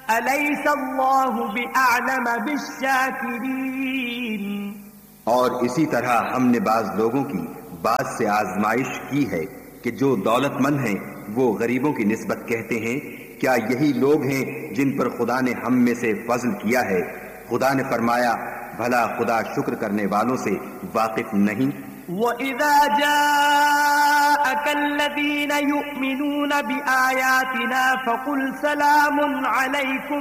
अलैसल्लाहु बिअअलम बिश्शाकिरीन। और इसी तरह हमने बाज लोगों की बात से आजमाइश की है कि जो दौलतमंद हैं वो गरीबों की निस्बत कहते हैं, क्या यही लोग हैं जिन पर खुदा ने हम में से फजल किया है? खुदा ने फरमाया, भला खुदा शुक्र करने वालों से वाकिफ नहीं? वइज़ा जाअकल्लज़ीना युमिनूना बिआयातिना फकुल सलामुन अलैकुम